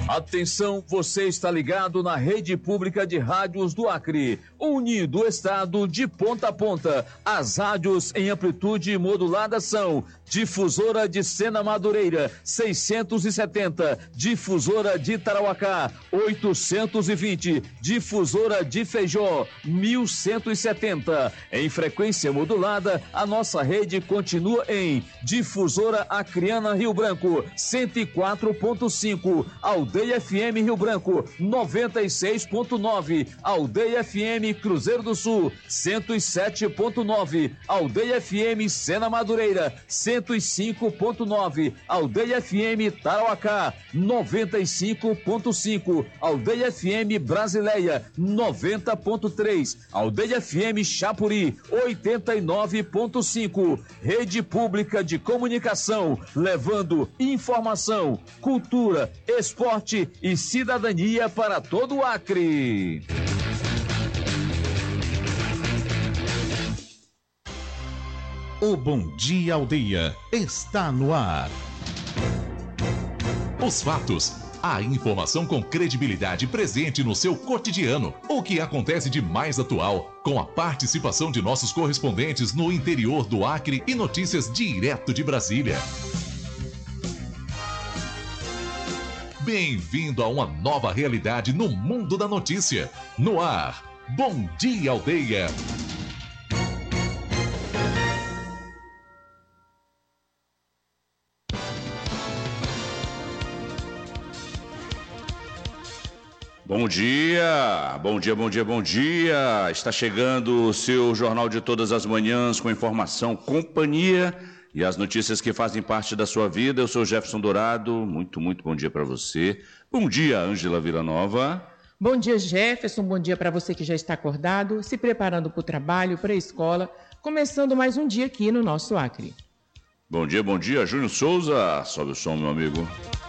Atenção, você está ligado na rede pública de rádios do Acre, unindo o estado de ponta a ponta. As rádios em amplitude modulada são Difusora de Sena Madureira, 670, Difusora de Tarauacá, 820, Difusora de Feijó, 1170. Em frequência modulada, a nossa rede continua em Difusora Acreana Rio Branco, 104.5, Aldeia FM Rio Branco, 96.9, Aldeia FM Cruzeiro do Sul, 107.9, Aldeia FM Sena Madureira, 105.9, Aldeia FM Tarauacá, 95.5, Aldeia FM Brasileia, 90.3, Aldeia FM Chapuri, 89.5, Rede Pública de Comunicação, levando informação, cultura, esporte e cidadania para todo o Acre. O Bom Dia Aldeia está no ar. Os fatos, a informação com credibilidade presente no seu cotidiano. O que acontece de mais atual, com a participação de nossos correspondentes no interior do Acre e notícias direto de Brasília. Bem-vindo a uma nova realidade no mundo da notícia. No ar, Bom Dia Aldeia. Bom dia, bom dia, bom dia, bom dia. Está chegando o seu Jornal de Todas as Manhãs com informação, companhia e as notícias que fazem parte da sua vida. Eu sou Jefferson Dourado, muito bom dia para você. Bom dia, Ângela Villanova. Bom dia, Jefferson, bom dia para você que já está acordado, se preparando para o trabalho, para a escola, começando mais um dia aqui no nosso Acre. Bom dia, Júnior Souza. Sobe o som, meu amigo.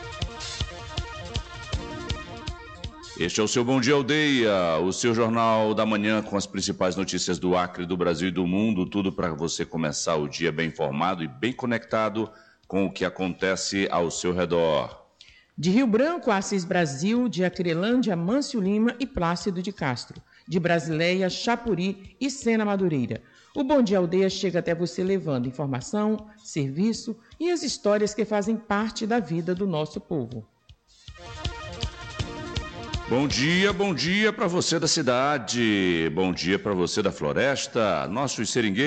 Este é o seu Bom Dia Aldeia, o seu jornal da manhã com as principais notícias do Acre, do Brasil e do mundo, tudo para você começar o dia bem informado e bem conectado com o que acontece ao seu redor. De Rio Branco a Assis Brasil, de Acrelândia, Mâncio Lima e Plácido de Castro, de Brasileia, Chapuri e Sena Madureira. O Bom Dia Aldeia chega até você levando informação, serviço e as histórias que fazem parte da vida do nosso povo. Bom dia para você da cidade, bom dia para você da floresta, nossos seringueiros.